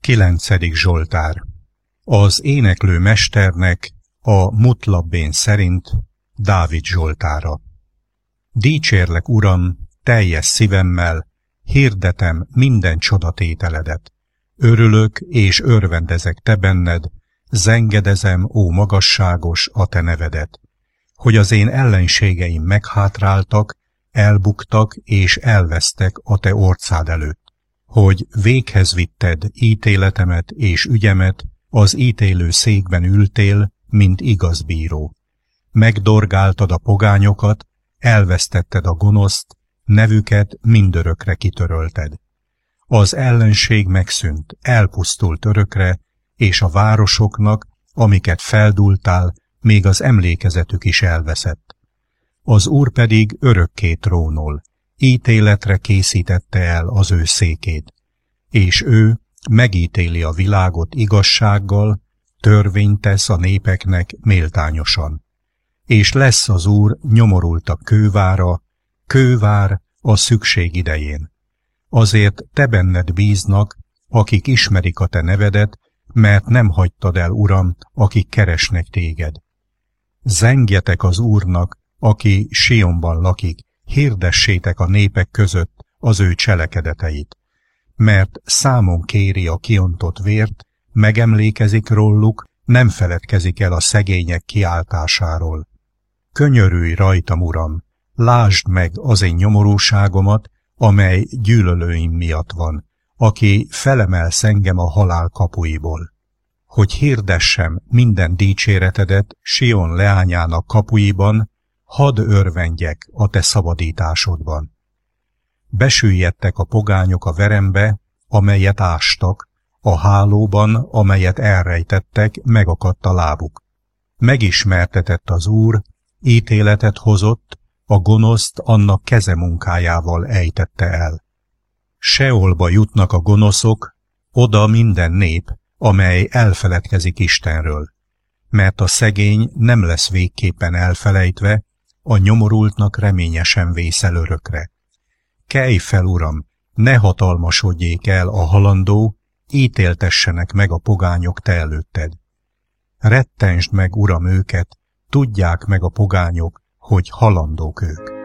9. Zsoltár. Az éneklő mesternek a Mutlabbén szerint Dávid zsoltára. Dicsérlek, Uram, teljes szívemmel, hirdetem minden csodatételedet. Örülök és örvendezek te benned, zengedezem, ó magasságos, a te nevedet. Hogy az én ellenségeim meghátráltak, elbuktak és elvesztek a te orcád előtt. Hogy véghez vitted ítéletemet és ügyemet, az ítélő székben ültél, mint igaz bíró. Megdorgáltad a pogányokat, elvesztetted a gonoszt, nevüket mindörökre kitörölted. Az ellenség megszűnt, elpusztult örökre, és a városoknak, amiket feldúltál, még az emlékezetük is elveszett. Az Úr pedig örökké trónol, ítéletre készítette el az ő székét, és ő megítéli a világot igazsággal, törvényt tesz a népeknek méltányosan. És lesz az Úr nyomorultak kővára, kővár a szükség idején. Azért te benned bíznak, akik ismerik a te nevedet, mert nem hagytad el, Uram, akik keresnek téged. Zengjetek az Úrnak, aki Sionban lakik, hirdessétek a népek között az ő cselekedeteit. Mert számon kéri a kiontott vért, megemlékezik róluk, nem feledkezik el a szegények kiáltásáról. Könyörülj rajtam, Uram, lásd meg az én nyomorúságomat, amely gyűlölőim miatt van, aki felemelsz engem a halál kapuiból. Hogy hirdessem minden dicséretedet Sion leányának kapuiban, hadd örvendjek a te szabadításodban. Besüllyedtek a pogányok a verembe, amelyet ástak, a hálóban, amelyet elrejtettek, megakadt a lábuk. Megismertetett az Úr, ítéletet hozott, a gonoszt annak kezemunkájával ejtette el. Seolba jutnak a gonoszok, oda minden nép, amely elfeledkezik Istenről, mert a szegény nem lesz végképpen elfelejtve, a nyomorultnak reményesen vészel örökre. Kelj fel, Uram, ne hatalmasodjék el a halandó, ítéltessenek meg a pogányok te előtted. Rettensd meg, Uram, őket, tudják meg a pogányok, hogy halandók ők.